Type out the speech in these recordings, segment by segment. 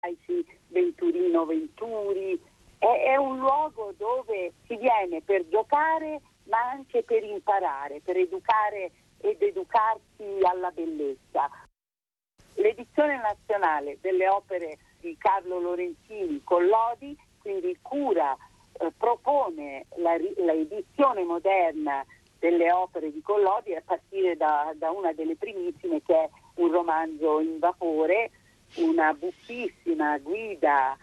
Venturino Venturi. È un luogo dove si viene per giocare, ma anche per imparare, per educare ed educarsi alla bellezza. L'edizione nazionale delle opere di Carlo Lorenzini Collodi, quindi propone la edizione moderna delle opere di Collodi a partire da una delle primissime, che è un romanzo in vapore, una buffissima guida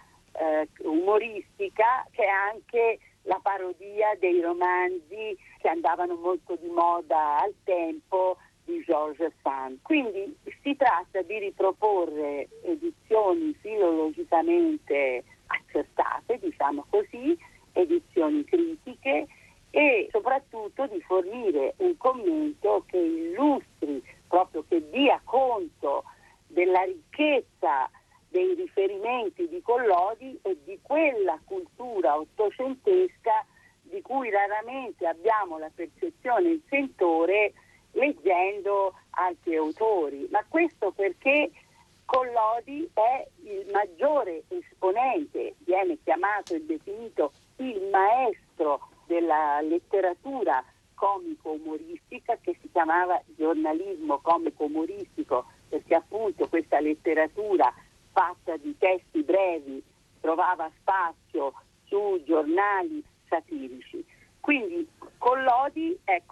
umoristica, che è anche la parodia dei romanzi che andavano molto di moda al tempo di Georges Sand. Quindi si tratta di riproporre edizioni filologicamente accertate, diciamo così, edizioni critiche, e soprattutto di fornire un commento che illustri, proprio che dia conto della ricchezza dei riferimenti di Collodi e di quella cultura ottocentesca di cui raramente abbiamo la percezione, il sentore, leggendo altri autori. Ma questo perché Collodi è il maggiore esponente, viene chiamato e definito il maestro della letteratura comico-umoristica, che si chiamava giornalismo comico-umoristico, perché appunto questa letteratura fatta di testi brevi trovava spazio su giornali satirici. Quindi Collodi,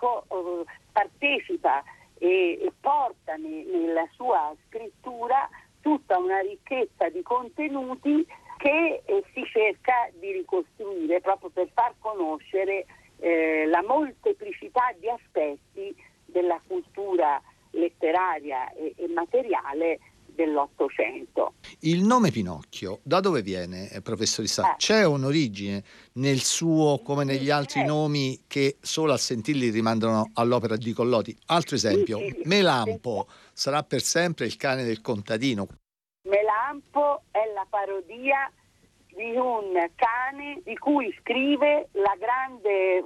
partecipa e porta nella sua scrittura tutta una ricchezza di contenuti che si cerca di ricostruire proprio per far conoscere la molteplicità di aspetti della cultura letteraria e materiale dell'Ottocento. Il nome Pinocchio, da dove viene, professoressa? C'è un'origine nel suo, come negli altri nomi, che solo a sentirli rimandano all'opera di Collodi? Altro esempio, Melampo sarà per sempre il cane del contadino. Melampo è la parodia di un cane di cui scrive la grande,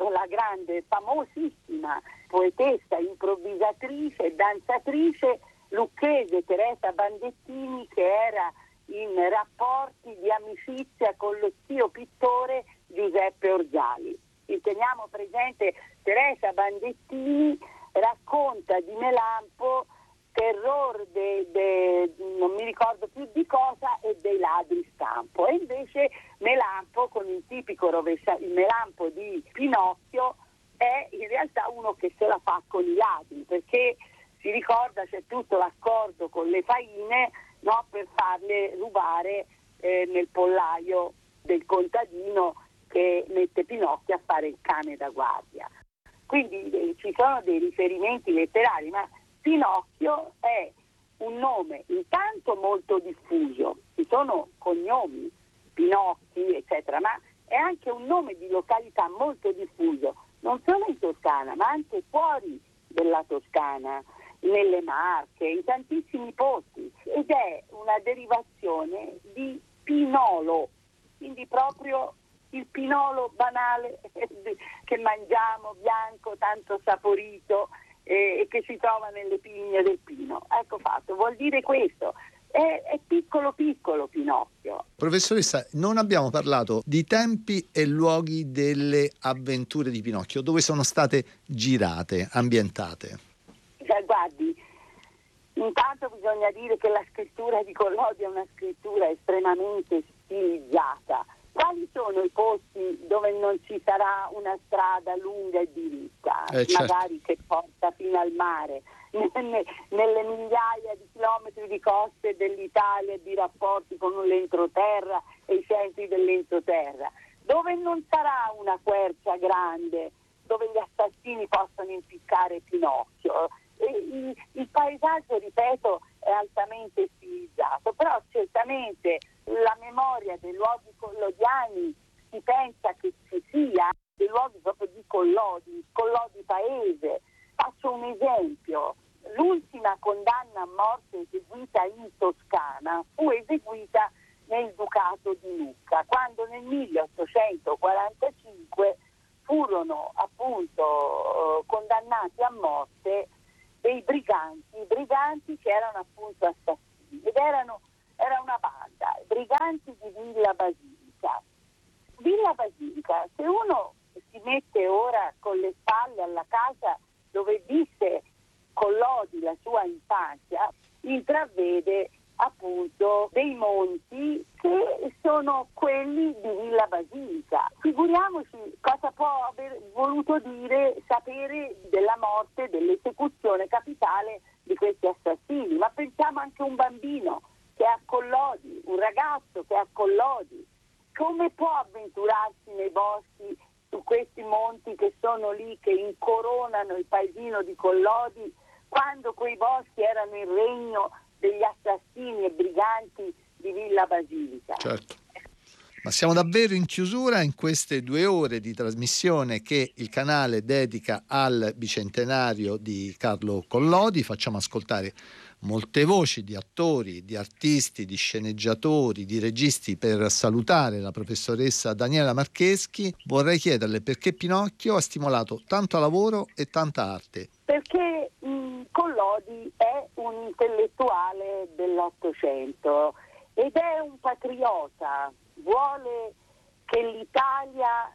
famosissima poetessa, improvvisatrice e danzatrice lucchese Teresa Bandettini, che era in rapporti di amicizia con lo zio pittore Giuseppe Orzali. Teniamo presente, Teresa Bandettini racconta di Melampo, terror non mi ricordo più di cosa, e dei ladri stampo, e invece Melampo, con il tipico il Melampo di Pinocchio, è in realtà uno che se la fa con i ladri, perché si ricorda c'è tutto l'accordo con le faine, no, per farle rubare nel pollaio del contadino che mette Pinocchio a fare il cane da guardia. Quindi ci sono dei riferimenti letterari, ma Pinocchio è un nome intanto molto diffuso, ci sono cognomi, Pinocchi, eccetera, ma è anche un nome di località molto diffuso, non solo in Toscana, ma anche fuori della Toscana, nelle Marche, in tantissimi posti, ed è una derivazione di pinolo, quindi proprio il pinolo banale che mangiamo, bianco, tanto saporito, e che si trova nelle pigne del pino. Ecco fatto, vuol dire questo. È piccolo Pinocchio. Professoressa, non abbiamo parlato di tempi e luoghi delle avventure di Pinocchio, dove sono state girate, ambientate. Guardi, intanto bisogna dire che la scrittura di Collodi è una scrittura estremamente stilizzata. Quali sono i posti dove non ci sarà una strada lunga e diritta, magari che porta fino al mare, nelle migliaia di chilometri di coste dell'Italia e di rapporti con l'entroterra e i centri dell'entroterra, dove non sarà una quercia grande, dove gli assassini possano impiccare Pinocchio? Il paesaggio, ripeto, è altamente stilizzato, però certamente la memoria dei luoghi collodiani si pensa che ci sia dei luoghi proprio di Collodi paese. Faccio un esempio: l'ultima condanna a morte eseguita in Toscana fu eseguita nel Ducato di Lucca, quando nel 1845 furono appunto condannati a morte dei briganti che erano appunto assassini, ed era una banda. Basilica, Briganti di Villa Basilica. Villa Basilica, se uno si mette ora con le spalle alla casa dove visse Collodi la sua infanzia, intravede appunto dei monti che sono quelli di Villa Basilica. Figuriamoci cosa può aver voluto dire sapere della morte, dell'esecuzione capitale di questi assassini, ma pensiamo anche a un bambino che è a Collodi, un ragazzo che è a Collodi, come può avventurarsi nei boschi su questi monti che sono lì, che incoronano il paesino di Collodi, quando quei boschi erano il regno degli assassini e briganti di Villa Basilica. Certo. Ma siamo davvero in chiusura in queste 2 ore di trasmissione che il canale dedica al bicentenario di Carlo Collodi. Facciamo ascoltare molte voci di attori, di artisti, di sceneggiatori, di registi per salutare la professoressa Daniela Marcheschi. Vorrei chiederle perché Pinocchio ha stimolato tanto lavoro e tanta arte. Perché Collodi è un intellettuale dell'Ottocento ed è un patriota, vuole che l'Italia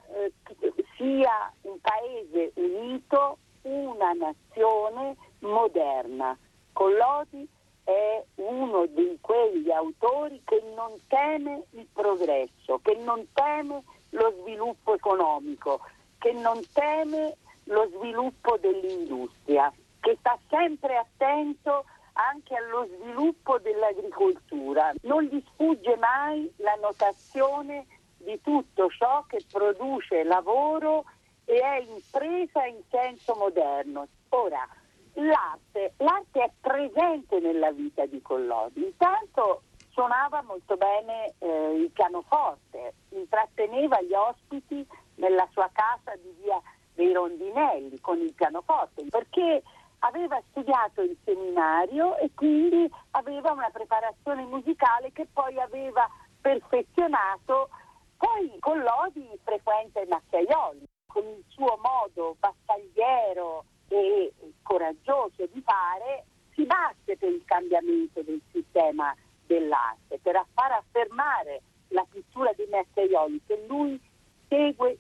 sia un paese unito, una nazione moderna. Collodi è uno di quegli autori che non teme il progresso, che non teme lo sviluppo economico, che non teme lo sviluppo dell'industria, che sta sempre attento anche allo sviluppo dell'agricoltura. Non gli sfugge mai la notazione di tutto ciò che produce lavoro e è impresa in senso moderno. Ora, l'arte è presente nella vita di Collodi. Intanto suonava molto bene il pianoforte, intratteneva gli ospiti nella sua casa di via dei Rondinelli con il pianoforte, perché aveva studiato il seminario e quindi aveva una preparazione musicale che poi aveva perfezionato. Poi Collodi frequenta i macchiaioli con il suo modo battagliero e coraggioso di fare, si batte per il cambiamento del sistema dell'arte, per far affermare la pittura dei macchiaioli che lui segue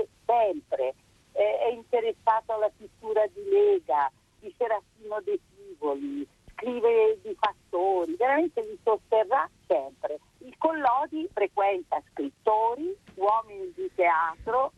sempre. È interessato alla pittura di Lega, di Serafino De Tivoli, scrive di Fattori, veramente li sosterrà sempre. Il Collodi frequenta scrittori, uomini di teatro,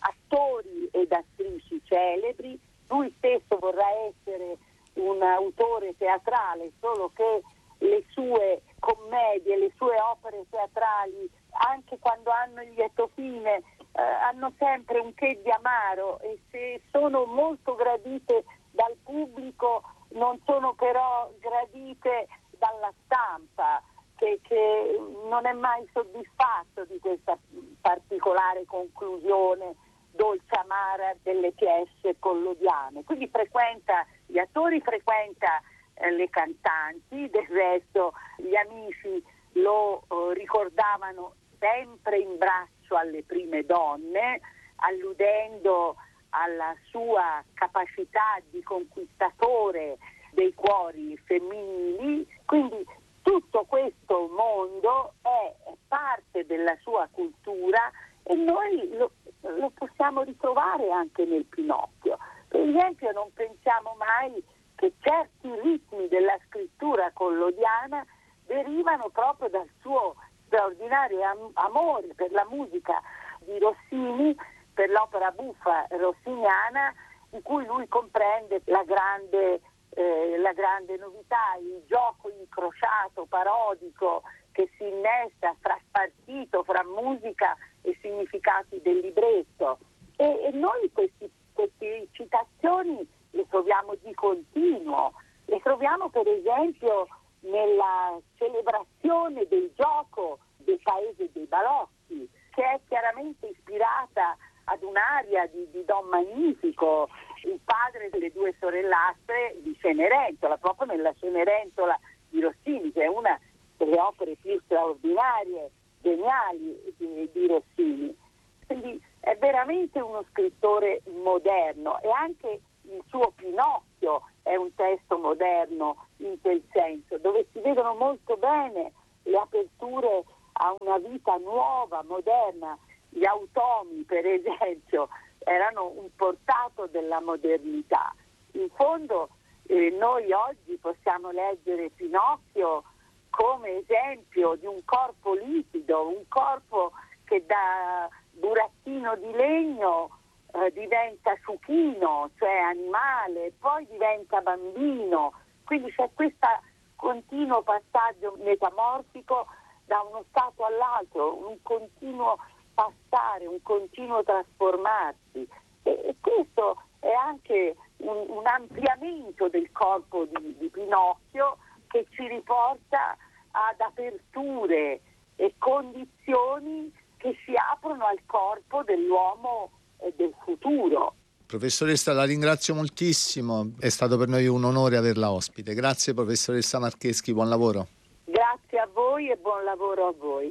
attori ed attrici celebri. Lui stesso vorrà essere un autore teatrale, solo che le sue commedie, le sue opere teatrali, anche quando hanno il lieto fine, hanno sempre un che di amaro, e se sono molto gradite dal pubblico non sono però gradite dalla stampa, che non è mai soddisfatto di questa particolare conclusione dolce amara delle pièce collodiane. Quindi frequenta gli attori, frequenta le cantanti. Del resto gli amici lo ricordavano sempre in braccio alle prime donne, alludendo alla sua capacità di conquistatore dei cuori femminili. Quindi tutto questo mondo è parte della sua cultura e noi lo possiamo ritrovare anche nel Pinocchio. Per esempio, non pensiamo mai che certi ritmi della scrittura collodiana derivano proprio dal suo straordinario amore per la musica di Rossini, per l'opera buffa rossiniana, in cui lui comprende la grande novità, il gioco incrociato, parodico, che si innesta spartito fra musica e significati del libretto. E noi queste citazioni le troviamo di continuo, le troviamo per esempio nella celebrazione del gioco del paese dei balocchi, che è chiaramente ispirata ad un'aria di Don Magnifico, il padre delle due sorellastre di Cenerentola, proprio nella Cenerentola di Rossini, che è una delle opere più straordinarie, geniali di Rossini. Quindi è veramente uno scrittore moderno, e anche il suo Pinocchio è un testo moderno in quel senso, dove si vedono molto bene le aperture a una vita nuova, moderna. Gli automi, per esempio, erano un portato della modernità. In fondo noi oggi possiamo leggere Pinocchio come esempio di un corpo liquido, un corpo che da burattino di legno diventa suchino, cioè animale, poi diventa bambino. Quindi c'è questo continuo passaggio metamorfico da uno stato all'altro, un continuo passare, un continuo trasformarsi. E questo è anche un ampliamento del corpo di Pinocchio, che ci riporta ad aperture e condizioni che si aprono al corpo dell'uomo del futuro. Professoressa, la ringrazio moltissimo, è stato per noi un onore averla ospite. Grazie professoressa Marcheschi, buon lavoro. Grazie a voi e buon lavoro a voi.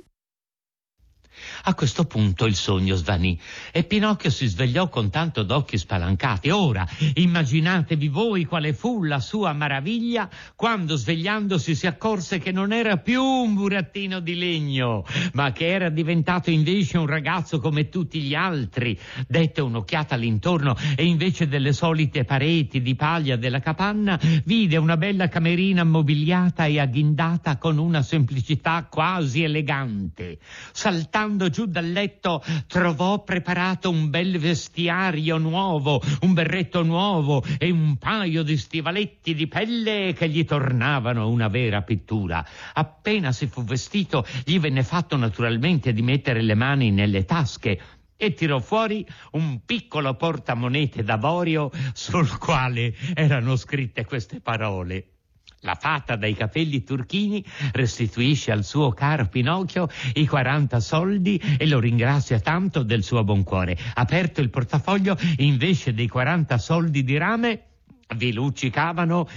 A questo punto il sogno svanì e Pinocchio si svegliò con tanto d'occhi spalancati. Ora immaginatevi voi quale fu la sua maraviglia quando, svegliandosi, si accorse che non era più un burattino di legno, ma che era diventato invece un ragazzo come tutti gli altri. Dette un'occhiata all'intorno e invece delle solite pareti di paglia della capanna vide una bella camerina mobiliata e agghindata con una semplicità quasi elegante. Saltando giù dal letto trovò preparato un bel vestiario nuovo, un berretto nuovo e un paio di stivaletti di pelle che gli tornavano una vera pittura. Appena si fu vestito gli venne fatto naturalmente di mettere le mani nelle tasche e tirò fuori un piccolo portamonete d'avorio sul quale erano scritte queste parole: la fata dai capelli turchini restituisce al suo caro Pinocchio i 40 soldi e lo ringrazia tanto del suo buon cuore. Aperto il portafoglio, invece dei 40 soldi di rame, vi luccicavano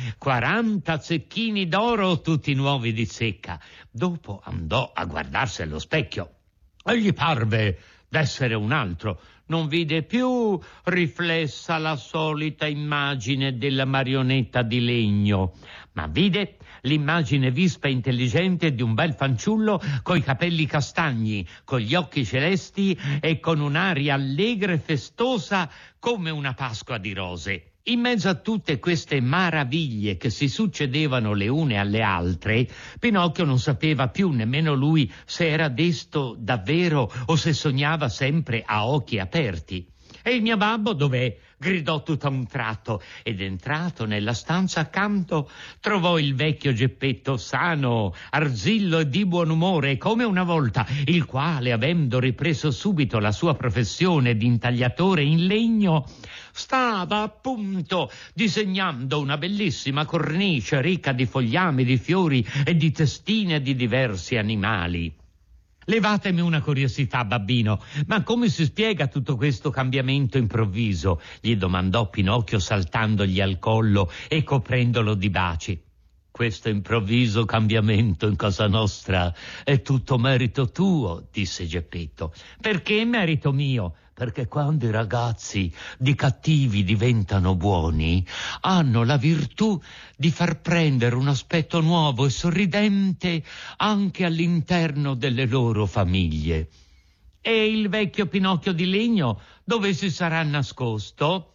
40 zecchini d'oro tutti nuovi di secca. Dopo andò a guardarsi allo specchio e gli parve d'essere un altro. Non vide più riflessa la solita immagine della marionetta di legno, ma vide l'immagine vispa e intelligente di un bel fanciullo coi capelli castagni, con gli occhi celesti e con un'aria allegra e festosa come una Pasqua di rose. In mezzo a tutte queste maraviglie che si succedevano le une alle altre, Pinocchio non sapeva più nemmeno lui se era desto davvero o se sognava sempre a occhi aperti. E il mio babbo dov'è? Gridò tutto a un tratto, ed entrato nella stanza accanto trovò il vecchio Geppetto sano, arzillo e di buon umore come una volta, il quale, avendo ripreso subito la sua professione di intagliatore in legno, stava appunto disegnando una bellissima cornice ricca di fogliami, di fiori e di testine di diversi animali. Levatemi una curiosità, babbino, ma come si spiega tutto questo cambiamento improvviso? Gli domandò Pinocchio saltandogli al collo e coprendolo di baci. Questo improvviso cambiamento in casa nostra è tutto merito tuo, disse Geppetto. Perché merito mio? Perché quando i ragazzi di cattivi diventano buoni, hanno la virtù di far prendere un aspetto nuovo e sorridente anche all'interno delle loro famiglie. E il vecchio Pinocchio di legno dove si sarà nascosto?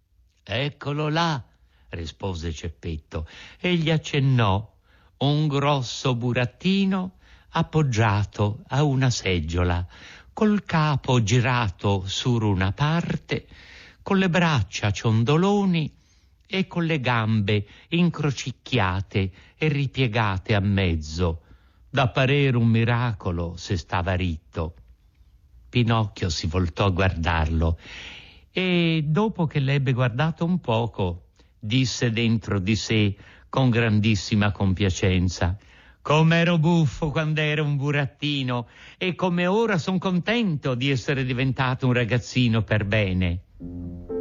Eccolo là, rispose Geppetto, e gli accennò un grosso burattino appoggiato a una seggiola, col capo girato su una parte, con le braccia ciondoloni e con le gambe incrocicchiate e ripiegate a mezzo, da parere un miracolo se stava ritto. Pinocchio si voltò a guardarlo e, dopo che l'ebbe guardato un poco, disse dentro di sé con grandissima compiacenza: com'ero buffo quando ero un burattino e come ora son contento di essere diventato un ragazzino per bene.